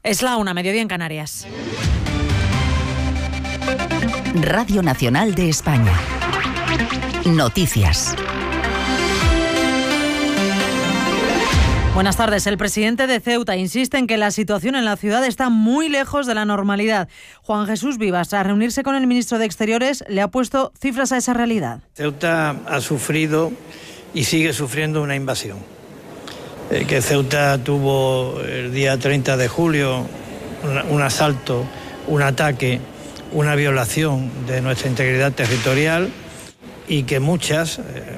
Es la 1, mediodía en Canarias. Radio Nacional de España. Noticias. Buenas tardes. El presidente de Ceuta insiste en que la situación en la ciudad está muy lejos de la normalidad. Juan Jesús Vivas, tras reunirse con el ministro de Exteriores, le ha puesto cifras a esa realidad. Ceuta ha sufrido y sigue sufriendo una invasión. Que Ceuta tuvo el día 30 de julio un asalto, un ataque, una violación de nuestra integridad territorial y que muchas,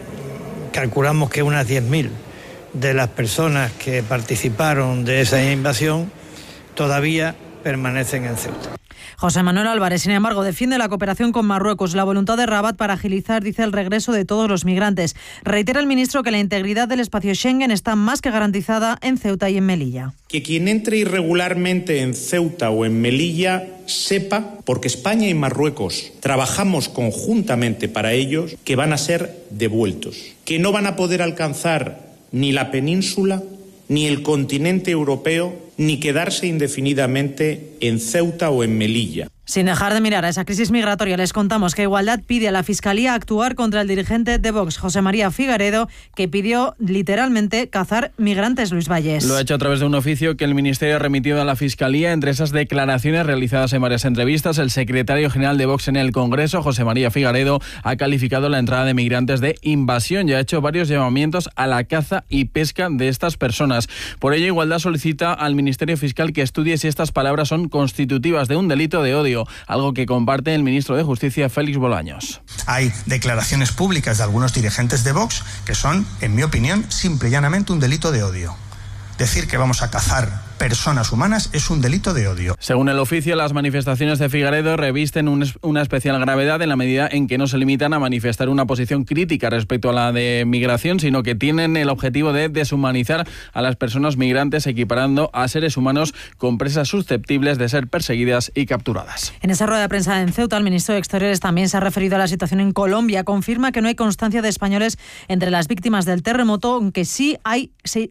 calculamos que unas 10.000 de las personas que participaron de esa invasión todavía permanecen en Ceuta. José Manuel Álvarez, sin embargo, defiende la cooperación con Marruecos, la voluntad de Rabat para agilizar, dice, el regreso de todos los migrantes. Reitera el ministro que la integridad del espacio Schengen está más que garantizada en Ceuta y en Melilla. Que quien entre irregularmente en Ceuta o en Melilla sepa, porque España y Marruecos trabajamos conjuntamente para ellos, que van a ser devueltos, que no van a poder alcanzar ni la península, ni el continente europeo, ni quedarse indefinidamente en Ceuta o en Melilla. Sin dejar de mirar a esa crisis migratoria, les contamos que Igualdad pide a la Fiscalía actuar contra el dirigente de Vox, José María Figaredo, que pidió literalmente cazar migrantes, Luis Valles. Lo ha hecho a través de un oficio que el Ministerio ha remitido a la Fiscalía. Entre esas declaraciones realizadas en varias entrevistas, el secretario general de Vox en el Congreso, José María Figaredo, ha calificado la entrada de migrantes de invasión y ha hecho varios llamamientos a la caza y pesca de estas personas. Por ello, Igualdad solicita al Ministerio Fiscal que estudie si estas palabras son constitutivas de un delito de odio, algo que comparte el ministro de Justicia, Félix Bolaños. Hay declaraciones públicas de algunos dirigentes de Vox que son, en mi opinión, simple y llanamente un delito de odio. Decir que vamos a cazar personas humanas es un delito de odio. Según el oficio, las manifestaciones de Figaredo revisten una especial gravedad en la medida en que no se limitan a manifestar una posición crítica respecto a la de migración, sino que tienen el objetivo de deshumanizar a las personas migrantes, equiparando a seres humanos con presas susceptibles de ser perseguidas y capturadas. En esa rueda de prensa en Ceuta, el ministro de Exteriores también se ha referido a la situación en Colombia. Confirma que no hay constancia de españoles entre las víctimas del terremoto, aunque sí hay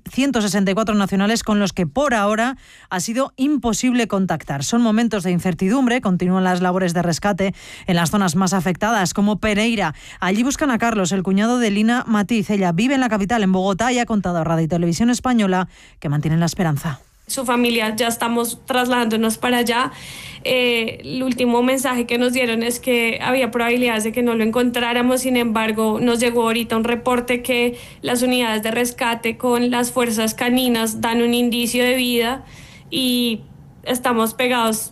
164 nacionales con los que por ahora ha sido imposible contactar. Son momentos de incertidumbre, continúan las labores de rescate en las zonas más afectadas, como Pereira. Allí buscan a Carlos, el cuñado de Lina Matiz. Ella vive en la capital, en Bogotá, y ha contado a Radio y Televisión Española que mantienen la esperanza. Su familia, ya estamos trasladándonos para allá. El último mensaje que nos dieron es que había probabilidades de que no lo encontráramos. Sin embargo, nos llegó ahorita un reporte que las unidades de rescate con las fuerzas caninas dan un indicio de vida y estamos pegados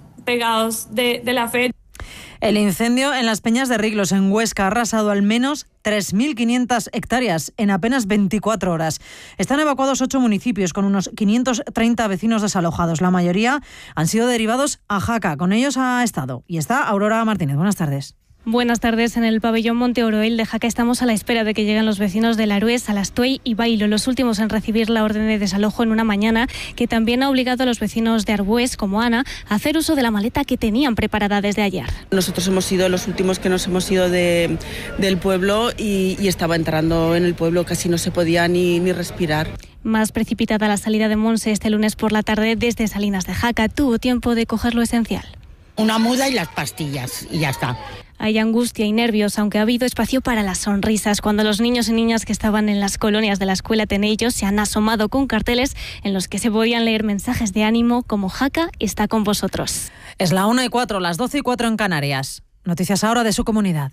de la fe. El incendio en las Peñas de Riglos, en Huesca, ha arrasado al menos 3.500 hectáreas en apenas 24 horas. Están evacuados 8 municipios con unos 530 vecinos desalojados. La mayoría han sido derivados a Jaca. Con ellos ha estado y está Aurora Martínez. Buenas tardes. Buenas tardes. En el pabellón Monte Oroel de Jaca estamos a la espera de que lleguen los vecinos de Larués, Alastuey y Bailo, los últimos en recibir la orden de desalojo en una mañana que también ha obligado a los vecinos de Arbués, como Ana, a hacer uso de la maleta que tenían preparada desde ayer. Nosotros hemos sido los últimos que nos hemos ido del pueblo y estaba entrando en el pueblo, casi no se podía ni respirar. Más precipitada la salida de Monse este lunes por la tarde desde Salinas de Jaca. Tuvo tiempo de coger lo esencial. Una muda y las pastillas y ya está. Hay angustia y nervios, aunque ha habido espacio para las sonrisas cuando los niños y niñas que estaban en las colonias de la escuela Atenellos se han asomado con carteles en los que se podían leer mensajes de ánimo como Jaca está con vosotros. Es la 1:04, las 12:04 en Canarias. Noticias ahora de su comunidad.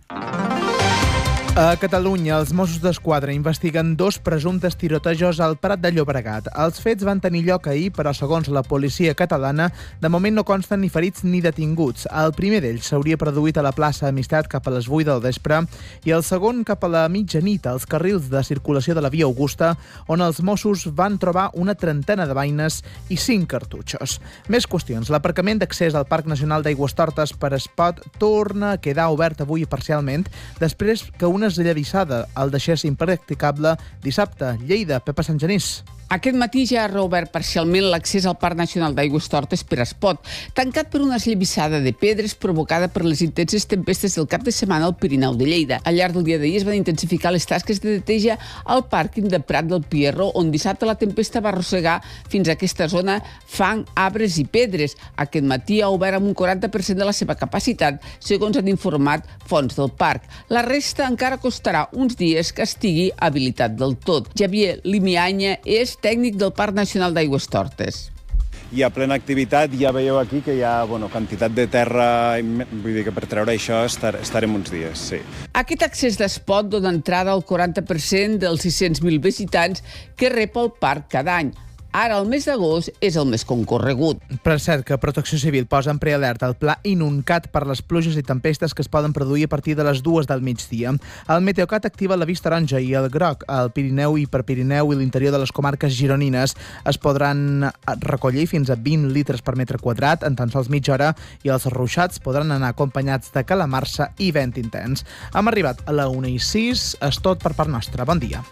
A Catalunya, els Mossos d'Esquadra investiguen 2 presumptes tirotejos al Prat de Llobregat. Els fets van tenir lloc ahir, però segons la policia catalana, de moment no consten ni ferits ni detinguts. El primer d'ells s'hauria produït a la plaça Amistat cap a les 8 del vespre i el segon cap a la mitjanit als carrils de circulació de la Via Augusta, on els Mossos van trobar una trentena de beines i 5 cartutxos. Més qüestions. L'aparcament d'accés al Parc Nacional d'Aigüestortes per Espot torna a quedar obert avui parcialment després que unes una esllavissada el deixés impracticable dissabte. Lleida, Pepa Sant Genís. Aquest matí ja ha reobert parcialment l'accés al Parc Nacional d'Aigüestortes per Espot, tancat per una esllavissada de pedres provocada per les intenses tempestes del cap de setmana al Pirineu de Lleida. Al llarg del dia d'ahir es van intensificar les tasques de neteja al pàrquing de Prat del Pierro, on dissabte la tempesta va arrossegar fins a aquesta zona fang, arbres i pedres. Aquest matí ha obert amb un 40% de la seva capacitat, segons han informat fonts del parc. La resta encara costarà uns dies que estigui habilitat del tot. Javier Limianya és tècnic del Parc Nacional d'Aigüestortes. I a plena activitat ja veieu aquí que hi ha quantitat de terra, vull dir que per treure això estarem uns dies, sí. Aquest accés d'Espot dona entrada al 40% dels 600.000 visitants que rep el parc cada any. Ara, el mes d'agost, és el més concorregut. Per cert, que Protecció Civil posa en prealerta el pla Inuncat per les pluges i tempestes que es poden produir a partir de les 2 del migdia. El Meteocat activa l'avís taronja i el groc. Al Pirineu i Prepirineu i l'interior de les comarques gironines es podran recollir fins a 20 litres per metre quadrat en tan sols mitja hora i els ruixats podran anar acompanyats de calamarsa i vent intens. Hem arribat a la 1:06. És tot per part nostra. Bon dia.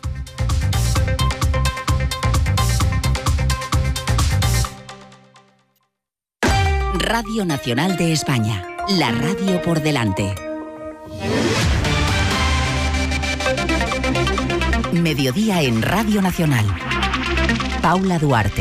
Radio Nacional de España, la radio por delante. Mediodía en Radio Nacional. Paula Duarte.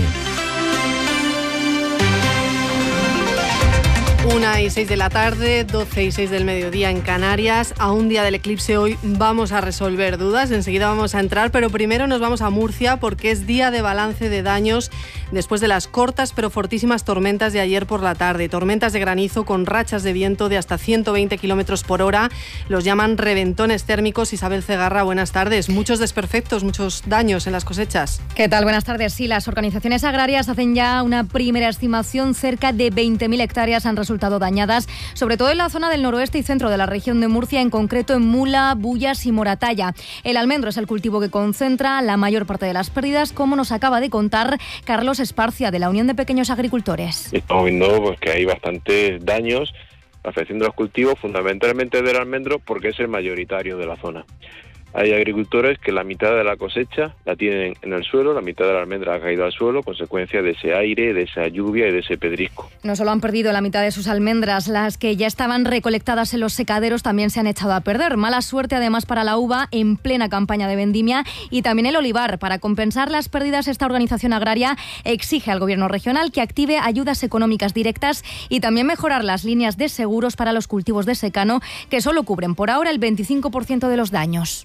1:06 de la tarde, 12:06 del mediodía en Canarias. A un día del eclipse hoy vamos a resolver dudas. Enseguida vamos a entrar, pero primero nos vamos a Murcia porque es día de balance de daños después de las cortas pero fortísimas tormentas de ayer por la tarde. Tormentas de granizo con rachas de viento de hasta 120 kilómetros por hora. Los llaman reventones térmicos. Isabel Cegarra, buenas tardes. Muchos desperfectos, muchos daños en las cosechas. ¿Qué tal? Buenas tardes. Sí, las organizaciones agrarias hacen ya una primera estimación. Cerca de 20.000 hectáreas han resultado dañadas, sobre todo en la zona del noroeste y centro de la región de Murcia, en concreto en Mula, Bullas y Moratalla. El almendro es el cultivo que concentra la mayor parte de las pérdidas, como nos acaba de contar Carlos Esparcia, de la Unión de Pequeños Agricultores. Estamos viendo que hay bastantes daños afectando los cultivos, fundamentalmente del almendro, porque es el mayoritario de la zona. Hay agricultores que la mitad de la cosecha la tienen en el suelo, la mitad de la almendra ha caído al suelo, consecuencia de ese aire, de esa lluvia y de ese pedrisco. No solo han perdido la mitad de sus almendras, las que ya estaban recolectadas en los secaderos también se han echado a perder. Mala suerte además para la uva en plena campaña de vendimia y también el olivar. Para compensar las pérdidas, esta organización agraria exige al gobierno regional que active ayudas económicas directas y también mejorar las líneas de seguros para los cultivos de secano, que solo cubren por ahora el 25% de los daños.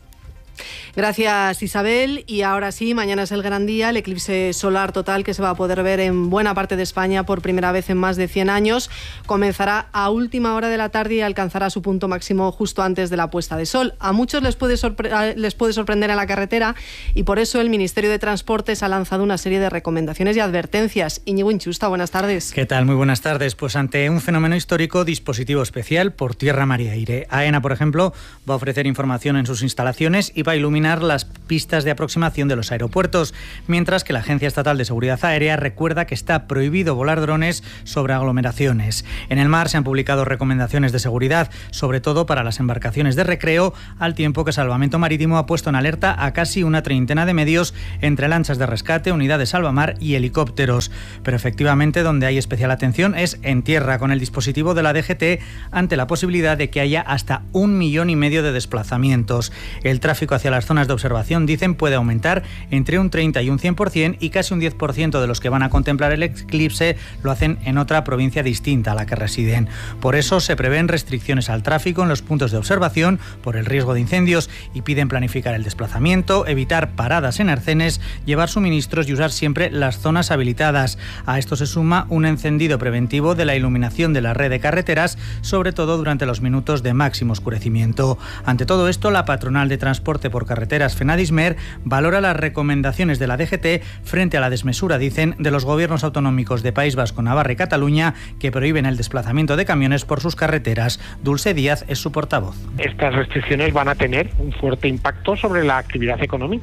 Gracias, Isabel. Y ahora sí, mañana es el gran día, el eclipse solar total que se va a poder ver en buena parte de España por primera vez en más de 100 años. Comenzará a última hora de la tarde y alcanzará su punto máximo justo antes de la puesta de sol. A muchos les puede sorprender en la carretera y por eso el Ministerio de Transportes ha lanzado una serie de recomendaciones y advertencias. Íñigo Inchusta, buenas tardes. ¿Qué tal? Muy buenas tardes. Pues ante un fenómeno histórico, dispositivo especial por tierra, mar y aire. AENA, por ejemplo, va a ofrecer información en sus instalaciones y va a iluminar las pistas de aproximación de los aeropuertos, mientras que la Agencia Estatal de Seguridad Aérea recuerda que está prohibido volar drones sobre aglomeraciones. En el mar se han publicado recomendaciones de seguridad, sobre todo para las embarcaciones de recreo, al tiempo que Salvamento Marítimo ha puesto en alerta a casi una treintena de medios entre lanchas de rescate, unidades salvamar y helicópteros. Pero efectivamente donde hay especial atención es en tierra, con el dispositivo de la DGT ante la posibilidad de que haya hasta 1,5 millones de desplazamientos. El tráfico hacia las zonas de observación, dicen, puede aumentar entre un 30 y un 100% y casi un 10% de los que van a contemplar el eclipse lo hacen en otra provincia distinta a la que residen. Por eso se prevén restricciones al tráfico en los puntos de observación por el riesgo de incendios y piden planificar el desplazamiento, evitar paradas en arcenes, llevar suministros y usar siempre las zonas habilitadas. A esto se suma un encendido preventivo de la iluminación de la red de carreteras, sobre todo durante los minutos de máximo oscurecimiento. Ante todo esto, la patronal de transporte por carreteras Fenadismer valora las recomendaciones de la DGT frente a la desmesura, dicen, de los gobiernos autonómicos de País Vasco, Navarra y Cataluña, que prohíben el desplazamiento de camiones por sus carreteras. Dulce Díaz es su portavoz. Estas restricciones van a tener un fuerte impacto sobre la actividad económica.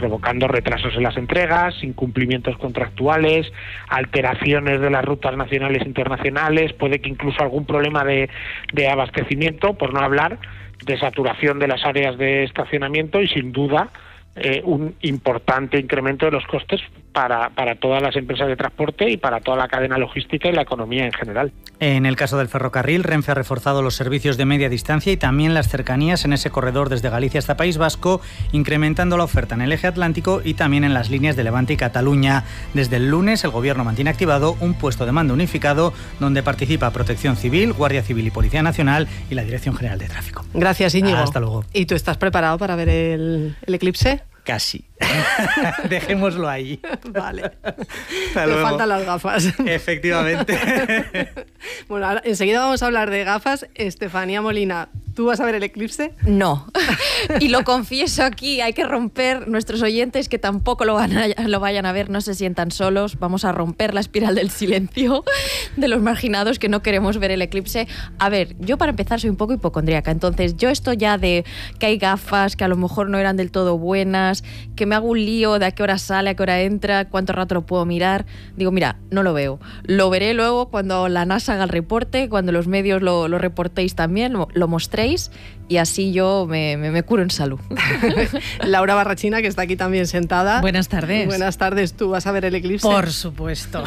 provocando retrasos en las entregas, incumplimientos contractuales, alteraciones de las rutas nacionales e internacionales, puede que incluso algún problema de abastecimiento, por no hablar de saturación de las áreas de estacionamiento y sin duda un importante incremento de los costes para todas las empresas de transporte y para toda la cadena logística y la economía en general. En el caso del ferrocarril, Renfe ha reforzado los servicios de media distancia y también las cercanías en ese corredor desde Galicia hasta País Vasco, incrementando la oferta en el eje atlántico y también en las líneas de Levante y Cataluña. Desde el lunes, el Gobierno mantiene activado un puesto de mando unificado donde participa Protección Civil, Guardia Civil y Policía Nacional y la Dirección General de Tráfico. Gracias, Íñigo. Hasta luego. ¿Y tú estás preparado para ver el eclipse? Casi. Dejémoslo ahí. Vale. Me faltan las gafas. Efectivamente. Bueno, ahora, enseguida vamos a hablar de gafas. Estefanía Molina, ¿tú vas a ver el eclipse? No. Y lo confieso aquí, hay que romper, nuestros oyentes que tampoco lo vayan a ver, no se sientan solos. Vamos a romper la espiral del silencio de los marginados que no queremos ver el eclipse. A ver, yo para empezar soy un poco hipocondríaca, entonces yo esto ya de que hay gafas que a lo mejor no eran del todo buenas, que me hago un lío de a qué hora sale, a qué hora entra, cuánto rato lo puedo mirar, digo, mira, no lo veo. Lo veré luego cuando la NASA haga el reporte, cuando los medios lo reportéis también, lo mostréis, y así yo me curo en salud. Laura Barrachina, que está aquí también sentada. Buenas tardes. Buenas tardes. ¿Tú vas a ver el eclipse? Por supuesto.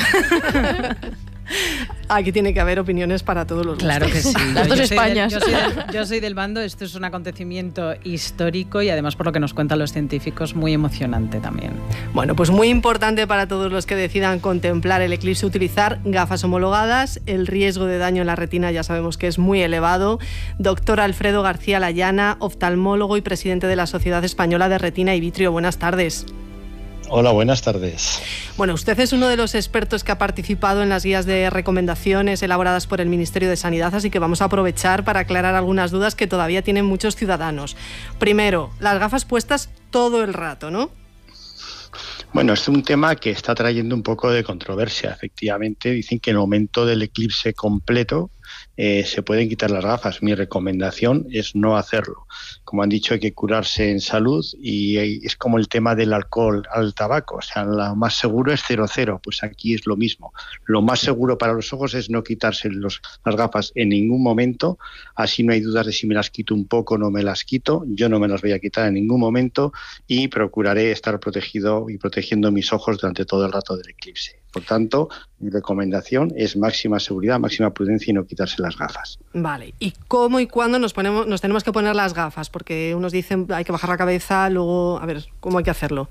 Aquí tiene que haber opiniones para todos los Claro que sí. Las dos Españas. Yo soy del bando, esto es un acontecimiento histórico y además, por lo que nos cuentan los científicos, muy emocionante también. Bueno, pues muy importante para todos los que decidan contemplar el eclipse utilizar gafas homologadas. El riesgo de daño en la retina ya sabemos que es muy elevado. Doctor Alfredo García Layana, oftalmólogo y presidente de la Sociedad Española de Retina y Vitrio. Buenas tardes. Hola, buenas tardes. Bueno, usted es uno de los expertos que ha participado en las guías de recomendaciones elaboradas por el Ministerio de Sanidad, así que vamos a aprovechar para aclarar algunas dudas que todavía tienen muchos ciudadanos. Primero, las gafas puestas todo el rato, ¿no? Bueno, es un tema que está trayendo un poco de controversia. Efectivamente, dicen que en el momento del eclipse completo se pueden quitar las gafas. Mi recomendación es no hacerlo. Como han dicho, hay que curarse en salud y es como el tema del alcohol al tabaco. O sea, lo más seguro es 0,0. Pues aquí es lo mismo. Lo más seguro para los ojos es no quitarse las gafas en ningún momento. Así no hay dudas de si me las quito un poco o no me las quito. Yo no me las voy a quitar en ningún momento y procuraré estar protegido y protegiendo mis ojos durante todo el rato del eclipse. Por tanto, mi recomendación es máxima seguridad, máxima prudencia y no quitarse las gafas. Vale. ¿Y cómo y cuándo nos tenemos que poner las gafas? Porque unos dicen hay que bajar la cabeza, luego, a ver, ¿cómo hay que hacerlo?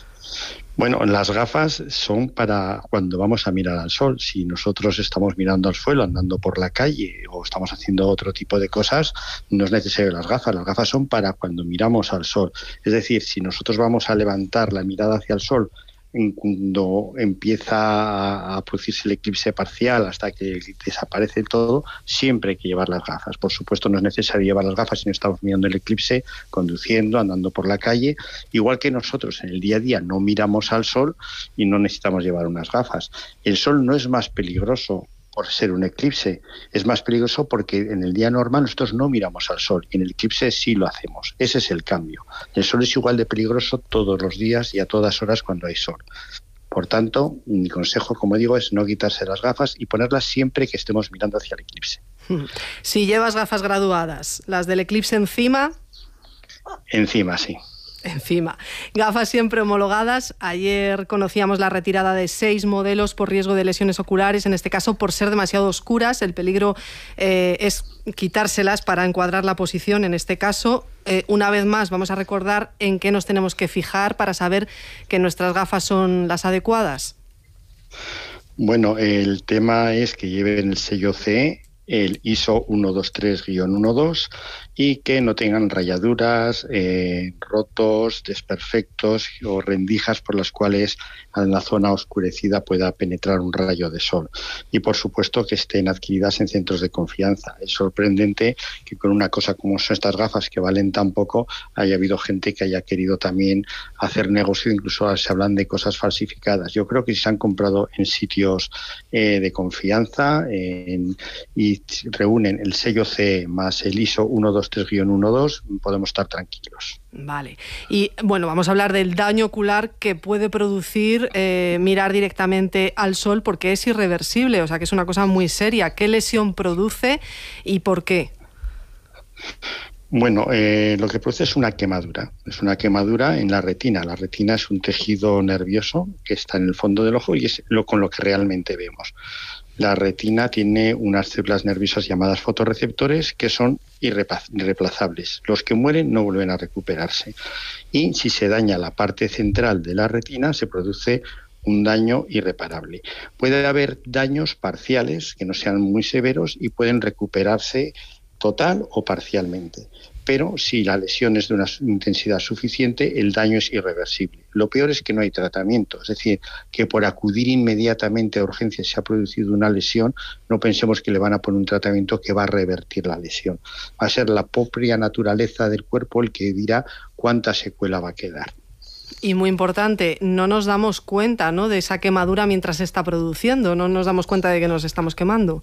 Bueno, las gafas son para cuando vamos a mirar al sol. Si nosotros estamos mirando al suelo, andando por la calle o estamos haciendo otro tipo de cosas, no es necesario las gafas. Las gafas son para cuando miramos al sol. Es decir, si nosotros vamos a levantar la mirada hacia el sol cuando empieza a producirse el eclipse parcial hasta que desaparece todo, siempre hay que llevar las gafas. Por supuesto, no es necesario llevar las gafas si no estamos mirando el eclipse, conduciendo, andando por la calle. Igual que nosotros en el día a día no miramos al sol y no necesitamos llevar unas gafas. El sol no es más peligroso por ser un eclipse, es más peligroso porque en el día normal nosotros no miramos al sol y en el eclipse sí lo hacemos. Ese es el cambio. El sol es igual de peligroso todos los días y a todas horas cuando hay sol. Por tanto, mi consejo, como digo, es no quitarse las gafas y ponerlas siempre que estemos mirando hacia el eclipse. Si llevas gafas graduadas, ¿las del eclipse encima? Encima, sí. Encima. Gafas siempre homologadas. Ayer conocíamos la retirada de 6 modelos por riesgo de lesiones oculares, en este caso por ser demasiado oscuras. El peligro es quitárselas para encuadrar la posición, en este caso. Una vez más, vamos a recordar en qué nos tenemos que fijar para saber que nuestras gafas son las adecuadas. Bueno, el tema es que lleven el sello CE, el ISO 123-12 y que no tengan rayaduras, rotos, desperfectos o rendijas por las cuales en la zona oscurecida pueda penetrar un rayo de sol. Y por supuesto que estén adquiridas en centros de confianza. Es sorprendente que con una cosa como son estas gafas que valen tan poco haya habido gente que haya querido también hacer negocio, incluso se hablan de cosas falsificadas. Yo creo que si se han comprado en sitios de confianza y si reúnen el sello CE más el ISO 123-12, podemos estar tranquilos. Vale. Y bueno, vamos a hablar del daño ocular que puede producir mirar directamente al sol, porque es irreversible, o sea que es una cosa muy seria. ¿Qué lesión produce y por qué? Bueno, lo que produce es una quemadura. Es una quemadura en la retina. La retina es un tejido nervioso que está en el fondo del ojo y es con lo que realmente vemos. La retina tiene unas células nerviosas llamadas fotorreceptores que son irreemplazables. Los que mueren no vuelven a recuperarse. Y si se daña la parte central de la retina, se produce un daño irreparable. Puede haber daños parciales que no sean muy severos y pueden recuperarse total o parcialmente. Pero si la lesión es de una intensidad suficiente, el daño es irreversible. Lo peor es que no hay tratamiento, es decir, que por acudir inmediatamente a urgencias se ha producido una lesión, no pensemos que le van a poner un tratamiento que va a revertir la lesión. Va a ser la propia naturaleza del cuerpo el que dirá cuánta secuela va a quedar. Y muy importante, no nos damos cuenta, ¿no?, de esa quemadura mientras se está produciendo, no nos damos cuenta de que nos estamos quemando.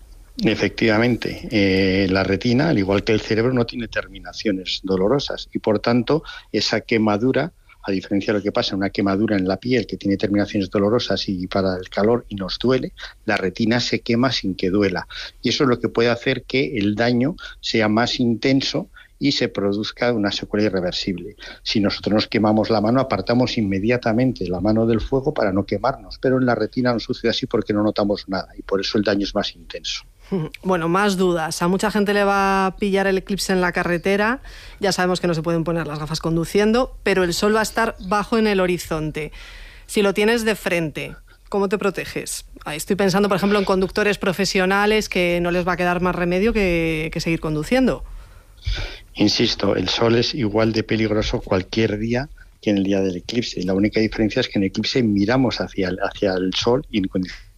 Efectivamente, la retina, al igual que el cerebro, no tiene terminaciones dolorosas y, por tanto, esa quemadura, a diferencia de lo que pasa, una quemadura en la piel que tiene terminaciones dolorosas y para el calor y nos duele, la retina se quema sin que duela. Y eso es lo que puede hacer que el daño sea más intenso y se produzca una secuela irreversible. Si nosotros nos quemamos la mano, apartamos inmediatamente la mano del fuego para no quemarnos, pero en la retina no sucede así porque no notamos nada y por eso el daño es más intenso. Bueno, más dudas. A mucha gente le va a pillar el eclipse en la carretera. Ya sabemos que no se pueden poner las gafas conduciendo, pero el sol va a estar bajo en el horizonte. Si lo tienes de frente, ¿cómo te proteges? Estoy pensando, por ejemplo, en conductores profesionales que no les va a quedar más remedio que seguir conduciendo. Insisto, el sol es igual de peligroso cualquier día que en el día del eclipse. La única diferencia es que en el eclipse miramos hacia el sol y en condiciones.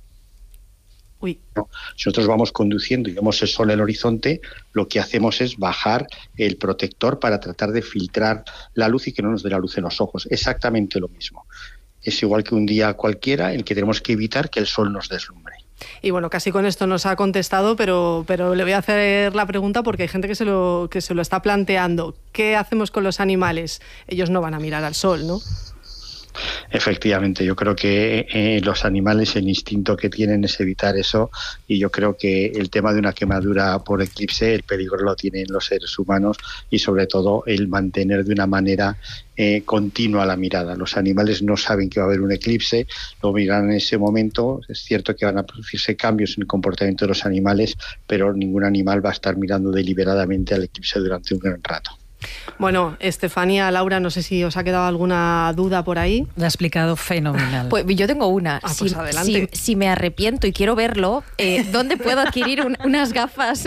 No. Si nosotros vamos conduciendo y vemos el sol en el horizonte, lo que hacemos es bajar el protector para tratar de filtrar la luz y que no nos dé la luz en los ojos. Exactamente lo mismo. Es igual que un día cualquiera en que tenemos que evitar que el sol nos deslumbre. Y bueno, casi con esto nos ha contestado, pero le voy a hacer la pregunta porque hay gente que se lo está planteando. ¿Qué hacemos con los animales? Ellos no van a mirar al sol, ¿no? Efectivamente, yo creo que los animales, el instinto que tienen es evitar eso, y yo creo que el tema de una quemadura por eclipse, el peligro lo tienen los seres humanos y sobre todo el mantener de una manera continua la mirada. Los animales no saben que va a haber un eclipse, lo miran en ese momento. Es cierto que van a producirse cambios en el comportamiento de los animales, pero ningún animal va a estar mirando deliberadamente al eclipse durante un gran rato. Bueno, Estefanía, Laura, no sé si os ha quedado alguna duda por ahí. Lo ha explicado fenomenal. Pues yo tengo una. Pues adelante. Si me arrepiento y quiero verlo, ¿dónde puedo adquirir unas gafas?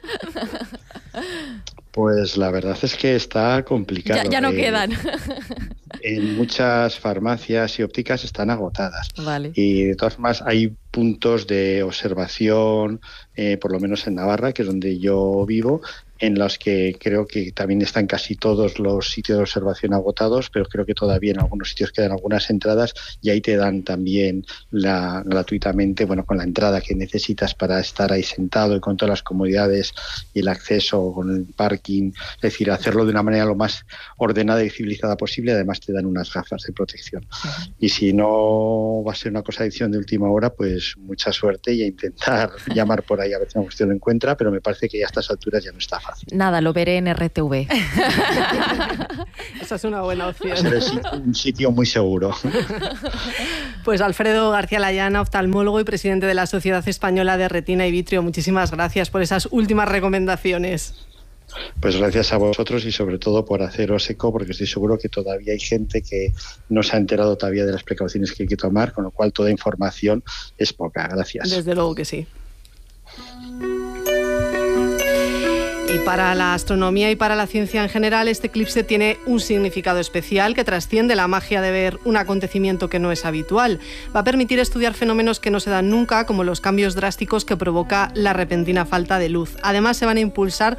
Pues la verdad es que está complicado. Ya no quedan. En muchas farmacias y ópticas están agotadas. Vale. Y de todas formas hay puntos de observación, por lo menos en Navarra, que es donde yo vivo, en los que creo que también están casi todos los sitios de observación agotados, pero creo que todavía en algunos sitios quedan algunas entradas y ahí te dan también gratuitamente, bueno, con la entrada que necesitas para estar ahí sentado y con todas las comodidades y el acceso con el parking, es decir, hacerlo de una manera lo más ordenada y civilizada posible. Además te dan unas gafas de protección. Uh-huh. Y si no va a ser una cosa de edición de última hora, pues mucha suerte y a intentar llamar por ahí a ver si una cuestión lo encuentra, pero me parece que ya a estas alturas ya no está fácil. Nada, lo veré en RTV. Esa es una buena opción. Es un sitio muy seguro. Pues Alfredo García Layana, oftalmólogo y presidente de la Sociedad Española de Retina y Vitrio, muchísimas gracias por esas últimas recomendaciones. Pues gracias a vosotros y sobre todo por haceros eco, porque estoy seguro que todavía hay gente que no se ha enterado todavía de las precauciones que hay que tomar, con lo cual toda información es poca. Gracias. Desde luego que sí. Y para la astronomía y para la ciencia en general, este eclipse tiene un significado especial que trasciende la magia de ver un acontecimiento que no es habitual. Va a permitir estudiar fenómenos que no se dan nunca, como los cambios drásticos que provoca la repentina falta de luz. Además, se van a impulsar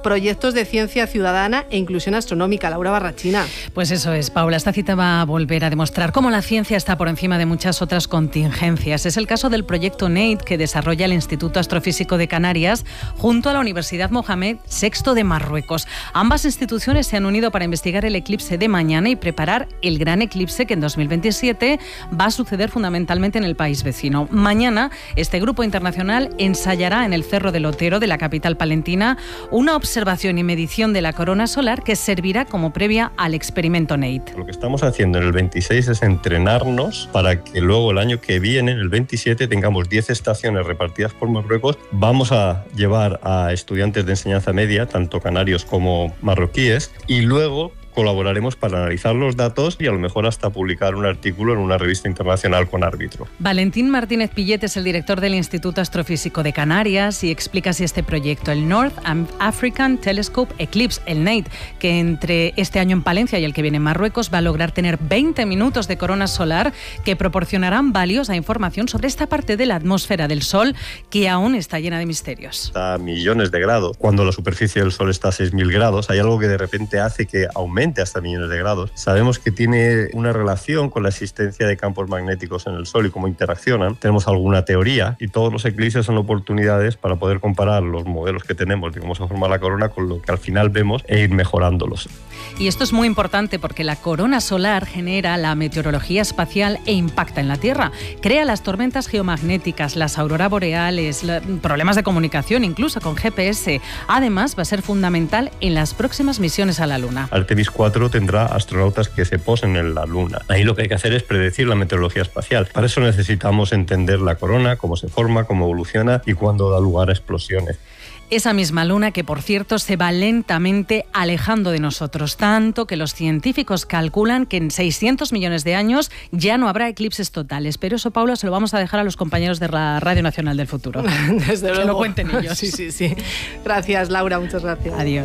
proyectos de ciencia ciudadana e inclusión astronómica. Laura Barrachina. Pues eso es, Paula. Esta cita va a volver a demostrar cómo la ciencia está por encima de muchas otras contingencias. Es el caso del proyecto NATE que desarrolla el Instituto Astrofísico de Canarias junto a la Universidad Mohamed VI de Marruecos. Ambas instituciones se han unido para investigar el eclipse de mañana y preparar el gran eclipse que en 2027 va a suceder fundamentalmente en el país vecino. Mañana, este grupo internacional ensayará en el Cerro del Otero de la capital palentina una observación y medición de la corona solar que servirá como previa al experimento NATE. Lo que estamos haciendo en el 26 es entrenarnos para que luego el año que viene, en el 27, tengamos 10 estaciones repartidas por Marruecos. Vamos a llevar a estudiantes de enseñanza media, tanto canarios como marroquíes, y luego colaboraremos para analizar los datos y a lo mejor hasta publicar un artículo en una revista internacional con árbitro. Valentín Martínez Pillet es el director del Instituto Astrofísico de Canarias y explica si este proyecto, el North African Telescope Eclipse, el NATE, que entre este año en Palencia y el que viene en Marruecos va a lograr tener 20 minutos de corona solar que proporcionarán valiosa información sobre esta parte de la atmósfera del Sol que aún está llena de misterios. Está a millones de grados. Cuando la superficie del Sol está a 6.000 grados, hay algo que de repente hace que aumente hasta millones de grados. Sabemos que tiene una relación con la existencia de campos magnéticos en el Sol y cómo interaccionan. Tenemos alguna teoría y todos los eclipses son oportunidades para poder comparar los modelos que tenemos de cómo se forma la corona con lo que al final vemos e ir mejorándolos. Y esto es muy importante porque la corona solar genera la meteorología espacial e impacta en la Tierra. Crea las tormentas geomagnéticas, las auroras boreales, problemas de comunicación, incluso con GPS. Además, va a ser fundamental en las próximas misiones a la Luna. Artemis 4 tendrá astronautas que se posen en la Luna. Ahí lo que hay que hacer es predecir la meteorología espacial. Para eso necesitamos entender la corona, cómo se forma, cómo evoluciona y cuándo da lugar a explosiones. Esa misma luna que, por cierto, se va lentamente alejando de nosotros, tanto que los científicos calculan que en 600 millones de años ya no habrá eclipses totales. Pero eso, Paula, se lo vamos a dejar a los compañeros de la Radio Nacional del Futuro. Desde luego. Que lo cuenten ellos. Sí. Gracias, Laura. Muchas gracias. Adiós.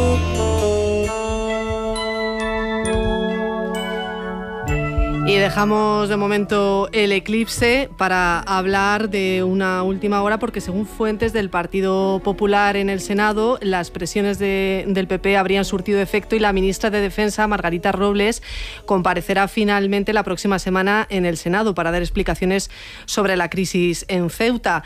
Y dejamos de momento el eclipse para hablar de una última hora, porque según fuentes del Partido Popular en el Senado, las presiones del PP habrían surtido efecto y la ministra de Defensa, Margarita Robles, comparecerá finalmente la próxima semana en el Senado para dar explicaciones sobre la crisis en Ceuta.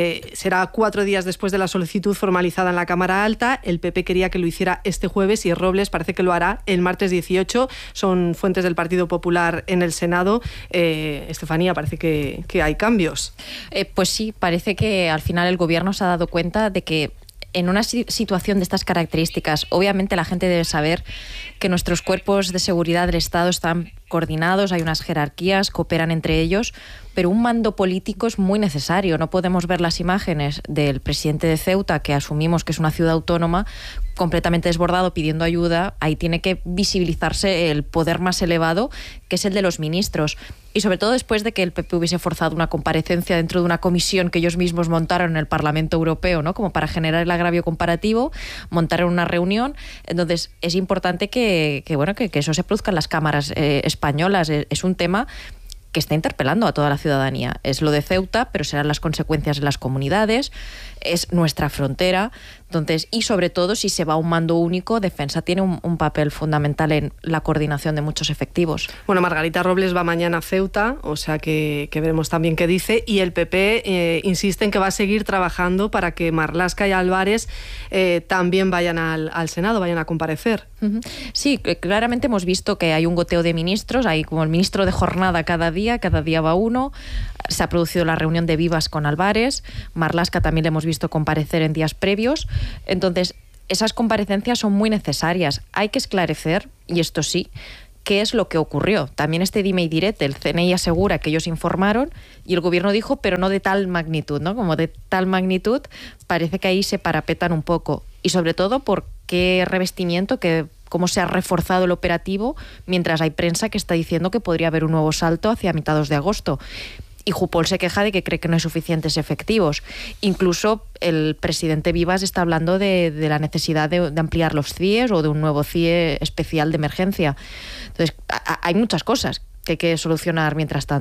Será 4 días después de la solicitud formalizada en la Cámara Alta. El PP quería que lo hiciera este jueves y Robles parece que lo hará el martes 18. Son fuentes del Partido Popular en el Senado. Estefanía, parece que hay cambios. Pues sí, parece que al final el Gobierno se ha dado cuenta de que en una situación de estas características, obviamente la gente debe saber que nuestros cuerpos de seguridad del Estado están coordinados, hay unas jerarquías, cooperan entre ellos, pero un mando político es muy necesario. No podemos ver las imágenes del presidente de Ceuta, que asumimos que es una ciudad autónoma, completamente desbordado pidiendo ayuda. Ahí tiene que visibilizarse el poder más elevado, que es el de los ministros. Y sobre todo después de que el PP hubiese forzado una comparecencia dentro de una comisión que ellos mismos montaron en el Parlamento Europeo, ¿no? Como para generar el agravio comparativo, montaron una reunión. Entonces es importante que eso se produzca en las cámaras españolas. Es un tema que está interpelando a toda la ciudadanía. Es lo de Ceuta, pero serán las consecuencias en las comunidades, es nuestra frontera. Entonces, y sobre todo, si se va a un mando único, Defensa tiene un papel fundamental en la coordinación de muchos efectivos. Bueno, Margarita Robles va mañana a Ceuta, o sea que veremos también qué dice, y el PP insiste en que va a seguir trabajando para que Marlaska y Álvarez también vayan al Senado, vayan a comparecer. Sí, claramente hemos visto que hay un goteo de ministros, hay como el ministro de jornada cada día va uno. Se ha producido la reunión de Vivas con Álvarez, Marlaska también le hemos visto comparecer en días previos. Entonces, esas comparecencias son muy necesarias. Hay que esclarecer, y esto sí, qué es lo que ocurrió. También este dime y direte, el CNI asegura que ellos informaron y el Gobierno dijo, pero no de tal magnitud, ¿no? Como de tal magnitud, parece que ahí se parapetan un poco. Y sobre todo, por qué revestimiento, cómo se ha reforzado el operativo, mientras hay prensa que está diciendo que podría haber un nuevo salto hacia mitades de agosto. Y Jupol se queja de que cree que no hay suficientes efectivos. Incluso el presidente Vivas está hablando de la necesidad de ampliar los CIEs o de un nuevo CIE especial de emergencia. Entonces, hay muchas cosas que hay que solucionar mientras tanto.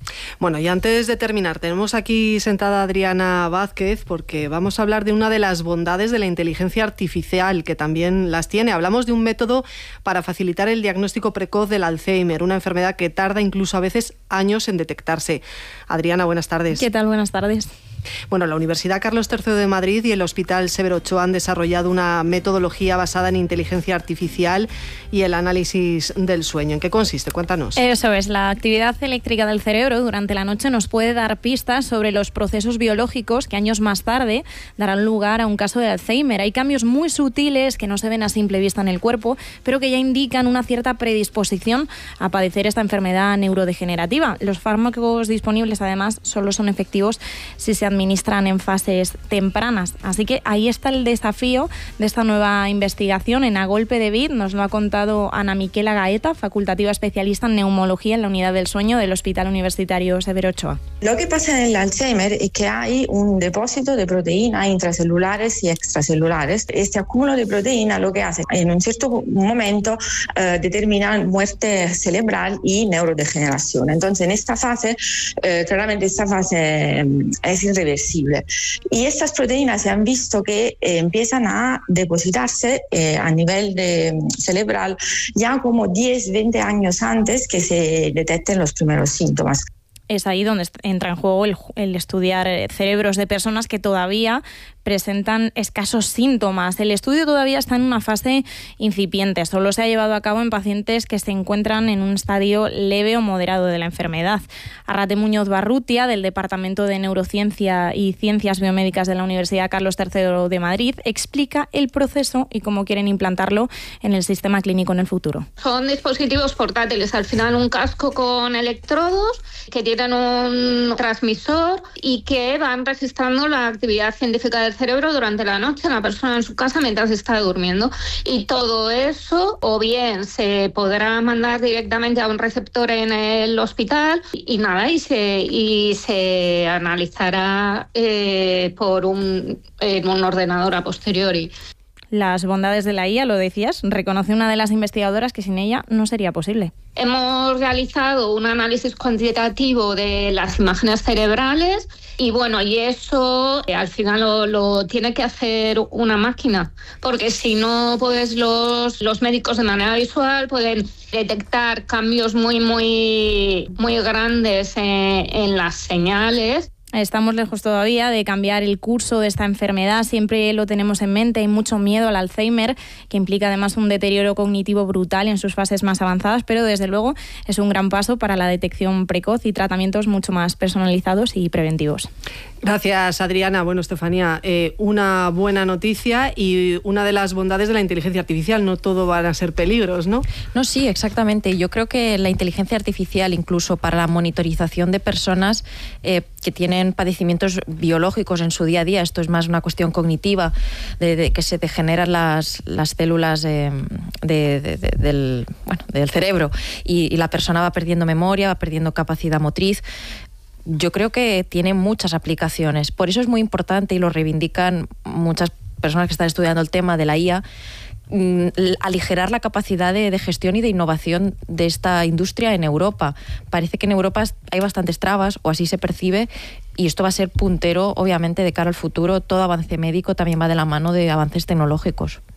Bueno, y antes de terminar, tenemos aquí sentada a Adriana Vázquez porque vamos a hablar de una de las bondades de la inteligencia artificial, que también las tiene. Hablamos de un método para facilitar el diagnóstico precoz del Alzheimer, una enfermedad que tarda incluso a veces años en detectarse. Adriana, buenas tardes. ¿Qué tal? Buenas tardes. Bueno, la Universidad Carlos III de Madrid y el Hospital Severo Ochoa han desarrollado una metodología basada en inteligencia artificial y el análisis del sueño. ¿En qué consiste? Cuéntanos. Eso es, la actividad eléctrica del cerebro durante la noche nos puede dar pistas sobre los procesos biológicos que años más tarde darán lugar a un caso de Alzheimer. Hay cambios muy sutiles que no se ven a simple vista en el cuerpo, pero que ya indican una cierta predisposición a padecer esta enfermedad neurodegenerativa. Los fármacos disponibles, además, solo son efectivos si se administran en fases tempranas. Así que ahí está el desafío de esta nueva investigación. En A Golpe de Vid nos lo ha contado Ana Miquela Gaeta, facultativa especialista en neumología en la unidad del sueño del Hospital Universitario Severo Ochoa. Lo que pasa en el Alzheimer es que hay un depósito de proteínas intracelulares y extracelulares. Este acúmulo de proteína lo que hace en un cierto momento determina muerte cerebral y neurodegeneración. Entonces en esta fase, claramente esta fase es irreversible. Y estas proteínas se han visto que empiezan a depositarse a nivel cerebral ya como 10-20 años antes que se detecten los primeros síntomas. Es ahí donde entra en juego el estudiar cerebros de personas que todavía presentan escasos síntomas. El estudio todavía está en una fase incipiente. Solo se ha llevado a cabo en pacientes que se encuentran en un estadio leve o moderado de la enfermedad. Arrate Muñoz Barrutia, del Departamento de Neurociencia y Ciencias Biomédicas de la Universidad Carlos III de Madrid, explica el proceso y cómo quieren implantarlo en el sistema clínico en el futuro. Son dispositivos portátiles, al final un casco con electrodos que tienen un transmisor y que van registrando la actividad científica del cerebro durante la noche en la persona en su casa mientras está durmiendo. Y todo eso o bien se podrá mandar directamente a un receptor en el hospital y se analizará en un ordenador a posteriori. Las bondades de la IA, lo decías, reconoce una de las investigadoras que sin ella no sería posible. Hemos realizado un análisis cuantitativo de las imágenes cerebrales y eso al final lo tiene que hacer una máquina, porque si no, pues los médicos de manera visual pueden detectar cambios muy grandes en las señales. Estamos lejos todavía de cambiar el curso de esta enfermedad, siempre lo tenemos en mente. Hay mucho miedo al Alzheimer, que implica además un deterioro cognitivo brutal en sus fases más avanzadas, pero desde luego es un gran paso para la detección precoz y tratamientos mucho más personalizados y preventivos. Gracias, Adriana. Bueno, Estefanía, una buena noticia y una de las bondades de la inteligencia artificial. No todo van a ser peligros, ¿no? No, sí, exactamente. Yo creo que la inteligencia artificial, incluso para la monitorización de personas que tienen padecimientos biológicos en su día a día, esto es más una cuestión cognitiva, de que se degeneran las células del cerebro y la persona va perdiendo memoria, va perdiendo capacidad motriz. Yo creo que tiene muchas aplicaciones. Por eso es muy importante, y lo reivindican muchas personas que están estudiando el tema de la IA, aligerar la capacidad de gestión y de innovación de esta industria en Europa. Parece que en Europa hay bastantes trabas, o así se percibe, y esto va a ser puntero, obviamente, de cara al futuro. Todo avance médico también va de la mano de avances tecnológicos.